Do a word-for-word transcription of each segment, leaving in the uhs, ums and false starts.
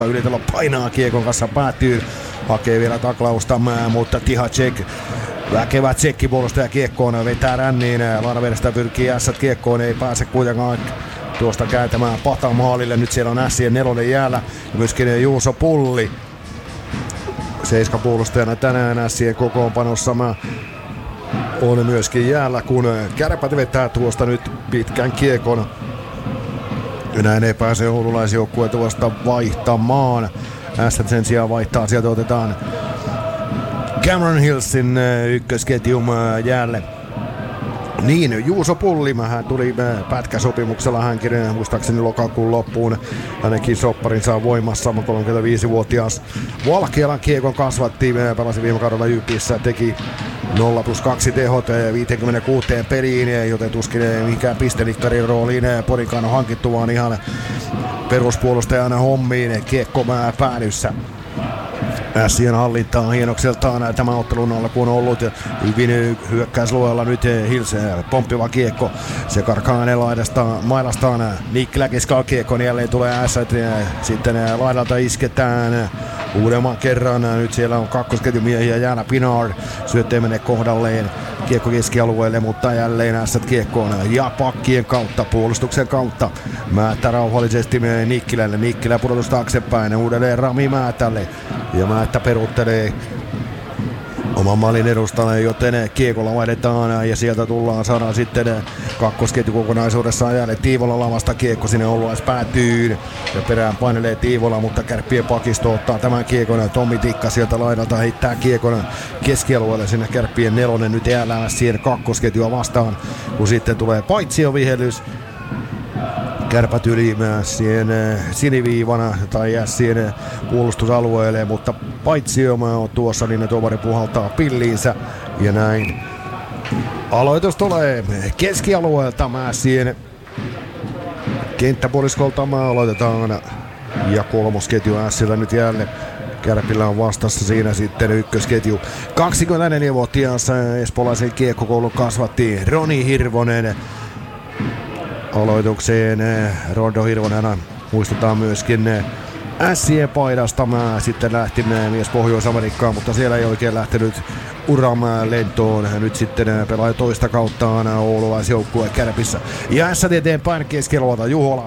Ylitalo painaa kiekon kanssa päätyy, hakee vielä taklausta, mutta Tihacek, väkevä tsekkipuolustaja kiekkoon, vetää ränniin, Larvedestä pyrkii ässät kiekkoon, ei pääse kuitenkaan tuosta kääntämään pata maalille. Nyt siellä on ässien nelonen jäällä ja myöskin Juuso Pulli seiska puolustajana tänään ässien kokoonpanossa on myöskin jäällä, kun Kärpät vetää tuosta nyt pitkän kiekon. Näin ei pääse oululaisjoukkue tuosta vaihtamaan. Ässät sen sijaan vaihtaa, sieltä otetaan Cameron Hillsin ykkösketjum jäälle. Niin, Juuso Pulli, hän tuli pätkäsopimuksella hänkin muistaakseni lokakuun loppuun. Hänenkin sopparin saa voimassa, kolmekymmentäviisivuotias Valkealan kiekon kasvatti, pelasi viime kaudella Jypissä, teki nolla plus kaksi tehot viisikymmentäkuusi peliin, joten tuskin mikään pistelittarin rooliin Porikaan on hankittu, vaan ihan peruspuolustajana hommiin kiekko päädyssä. Ässien hallintaa hienokseltaan tämä ottelun alkuun on ollut hyvin hyökkäyslueella nyt Hills pomppiva kiekko. Se karkaa hänen laidastaan, mailastaan Nikkilä keskellä kiekko, jälleen tulee Ässät, sitten laidalta isketään uudemman kerran. Nyt siellä on kakkosketjumiehiä jäällä, Pinard syöttö ei mene kohdalleen kiekko keskialueelle, mutta jälleen Ässät kiekkoon ja pakkien kautta, puolustuksen kautta. Määttä rauhallisesti Nikkilälle, Nikkilä pudotus taaksepäin, uudelleen Rami Määtälle ja Määttä peruuttelee oman maalin edustalle, joten kiekolla vaihdetaan ja sieltä tullaan, saadaan sitten kakkosketju kokonaisuudessaan jälleen Tiivola lavasta kiekko sinne Ouluais päätyy ja perään painelee Tiivola, mutta Kärppien pakisto ottaa tämän kiekon. Tommi Tikka sieltä laidalta heittää kiekon keskialueelle sinne Kärppien nelonen, nyt jäällä siihen kakkosketjua vastaan, kun sitten tulee paitsiovihelys. Kärpät yli siihen siniviivana tai jää siihen puolustusalueelle, mutta paitsi on tuossa, niin tuomari puhaltaa pilliinsä ja näin. Aloitus tulee keskialueelta Mässien kenttäpuoliskolta aloitetaan ja kolmosketju Ässillä nyt jälleen. Kärpillä on vastassa siinä sitten ykkösketju. kaksikymmentäneljävuotias espoolaisen kiekkokoulun kasvatti Roni Hirvonen. Aloitukseen Rondo Hirvonen muistetaan myöskin Ässien paidasta. Mä sitten lähti mies Pohjois-Amerikkaan, mutta siellä ei oikein lähtenyt uran lentoon. Nyt sitten pelaa toista kauttaan oululaisjoukkue Kärpissä. Ja Ässät eteenpäin keskialueelta Juhola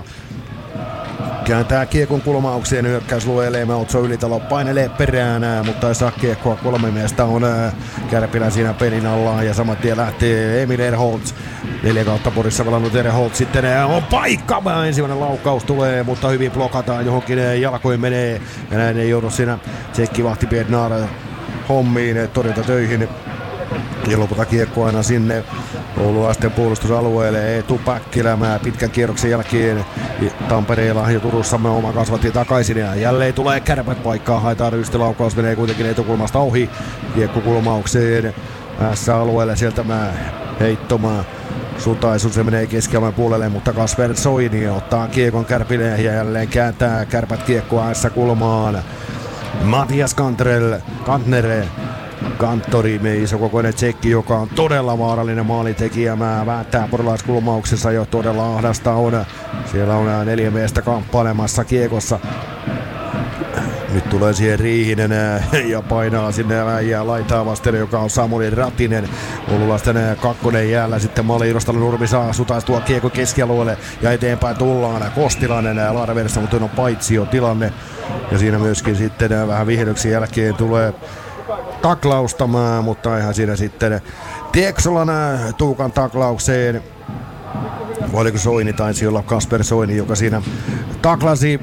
kääntää kiekon kulmaukseen hyökkäyslueelle. Otso Ylitalo painelee perään, mutta ei saa kiekkoa. Kolme miestä on Kärpillä siinä pelin alla ja saman tien lähtee Emil Erholtz. Neljä kautta Porissa pelannut Erholtz. Sitten on paikka. Ensimmäinen laukaus tulee, mutta hyvin blokataan johonkin jalkoihin menee. Ja näin ei joudu siinä tsekkivahti Bednar hommiin, torjuntatöihin. Ja lopulta kiekko aina sinne oululaisten puolustusalueelle. Eetu Päkkilämää pitkän kierroksen jälkeen Tampereella ja Turussa me oma kasvatti takaisin. Ja jälleen tulee Kärpät paikkaa. Haetaan rystilaukaus, menee kuitenkin etukulmasta ohi. Kiekko kulmaukseen S-alueelle. Sieltä mä heittomaan. Sutaisu se menee keskialueen puolelle, mutta Kasper Soini ottaa kiekon Kärpille ja jälleen kääntää Kärpät kiekkoa S-kulmaan. Matias Kantrell, Kantner. Kanttori, isokokoinen tsekki, joka on todella vaarallinen maalintekijä. Mä vääntää porilaiskulmauksessa jo todella ahdasta on. Siellä on neljä miestä kamppailemassa kiekossa. Nyt tulee siihen Riihinen ja painaa sinne ja laitaa vasten, joka on Samuli Ratinen. Oululaisten kakkonen jäällä sitten Mali Irostalo Nurmi saa sutaistua kiekko keskialueelle ja eteenpäin tullaan. Kostilainen Larvedessa, mutta on paitsio tilanne. Ja siinä myöskin sitten vähän vihellyksen jälkeen tulee taklaustamaan, mutta ihan siinä sitten Tieksolan Tuukan taklaukseen. Vai oliko Soini, taisi olla Kasper Soini, joka siinä taklasi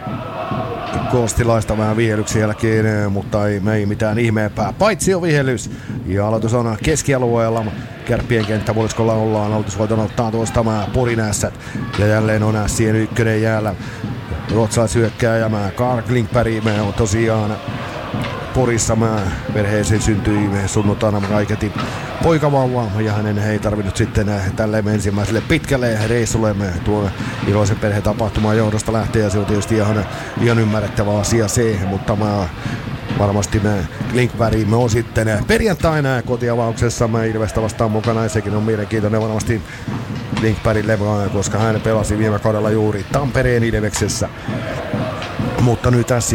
Kostilaista vähän vihellyksen jälkeen, mutta ei, ei mitään ihmeempää. Paitsi on vihellys ja aloitus on keskialueella. Kärppien kenttäpuoliskolla ollaan. Aloitusvoiton ottaa tuosta Porin Ässät ja jälleen on Ässien ykkönen jäällä. Ruotsalaisyökkääjä Karl Klingberg on tosiaan Porissa. Mä perheeseen syntyi sunnuntaina kaiketi poikavauva ja hänen ei tarvinnut sitten tälle ensimmäiselle pitkälle reissulle tuon iloisen perhetapahtuman johdosta lähteä ja se on tietysti ihan, ihan ymmärrettävä asia se, mutta mä varmasti me Klingberg on sitten perjantaina kotiavauksessa mä Ilvestä vastaan mukana ja sekin on mielenkiintoinen varmasti Klingbergille, koska hän pelasi viime kaudella juuri Tampereen Ilveksessä. Mutta nyt tässä